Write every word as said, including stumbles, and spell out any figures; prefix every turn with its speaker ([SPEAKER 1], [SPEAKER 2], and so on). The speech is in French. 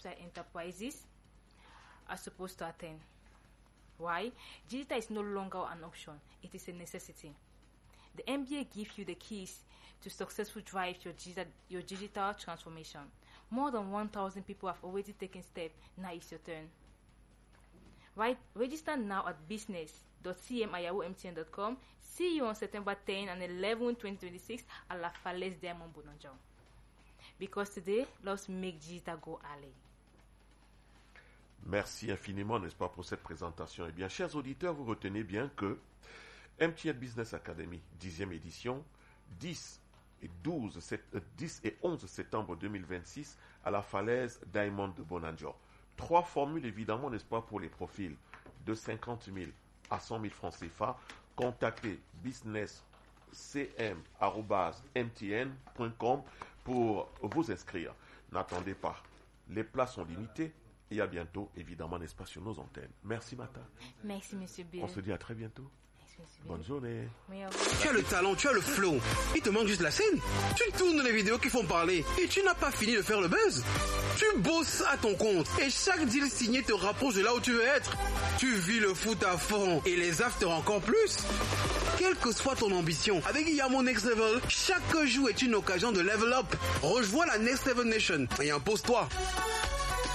[SPEAKER 1] enterprises are supposed to attend. Why? Digital is no longer an option, it is a necessity. The M B A gives you the keys to successfully drive your digital, your digital transformation. More than one thousand people have already taken steps. Now it's your turn. Right? Register now at business dot c m at yahoo m t n dot com. See you on September tenth and eleventh, twenty twenty-six at La Falaise Diamond Bonanza. Because today, let's make digital go alley.
[SPEAKER 2] Merci infiniment, n'est-ce pas, pour cette présentation. Eh bien, chers auditeurs, vous retenez bien que M T N Business Academy, dixième édition, dix et douze, dix et onze septembre deux mille vingt-six à la Falaise Diamond de Bonanza. Trois formules, évidemment, n'est-ce pas, pour les profils de cinquante mille à cent mille francs C F A. Contactez business c m arobase m t n point com pour vous inscrire. N'attendez pas. Les places sont limitées. Et à bientôt, évidemment, n'est-ce pas, sur nos antennes. Merci, Mata.
[SPEAKER 1] Merci, Monsieur Bill.
[SPEAKER 2] On se dit à très bientôt. Bonne journée.
[SPEAKER 3] Tu as le talent, tu as le flow. Il te manque juste la scène. Tu tournes les vidéos qui font parler et tu n'as pas fini de faire le buzz. Tu bosses à ton compte et chaque deal signé te rapproche de là où tu veux être. Tu vis le foot à fond et les afters encore plus. Quelle que soit ton ambition, avec Yamo Next Level, chaque jour est une occasion de level up. Rejoins la Next Level Nation et impose-toi.